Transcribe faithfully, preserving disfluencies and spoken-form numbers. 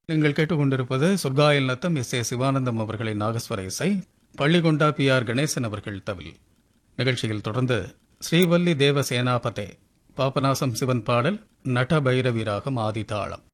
நீங்கள் கேட்டுக்கொண்டிருப்பது சொர்க்காயில் Natham S A Sivanandam அவர்களின் நாகஸ்வர இசை, பள்ளிகொண்டா பி ஆர் கணேசன் அவர்கள் தவில். நிகழ்ச்சியில் தொடர்ந்து ஸ்ரீவல்லி தேவ சேனாபதே பாபநாசம் சிவன் பாடல் நட பைரவி ராகம் ஆதி தாளம்.